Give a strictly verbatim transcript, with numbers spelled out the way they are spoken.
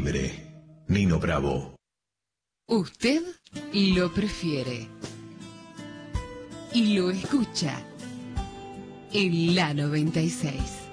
Timbre, Nino Bravo. Usted lo prefiere y lo escucha en la noventa y seis.